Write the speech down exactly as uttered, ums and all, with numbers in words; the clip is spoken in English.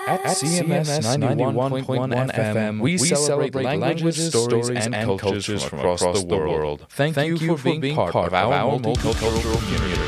At C M S ninety-one point one F M, we celebrate languages, stories, and cultures from across the world. Thank you for being part of our multicultural community.